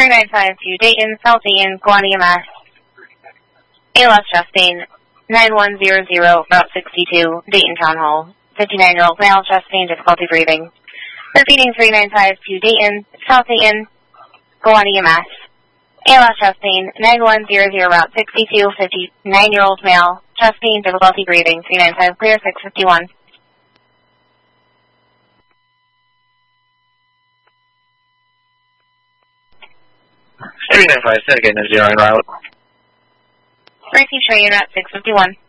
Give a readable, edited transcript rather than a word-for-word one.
3952 Dayton, South Dayton, Guanea, Mass. ALS Chastain, 9100, Route 62, Dayton Town Hall. 59-year-old male, chest pain, difficulty breathing. Repeating 3952 Dayton, South Dayton, Guanea, Mass. ALS Chastain, 9100, Route 62, 59-year-old male, chest pain, difficulty breathing. 395 clear, 651. 3957 again, 0 en route. Receive train at 651.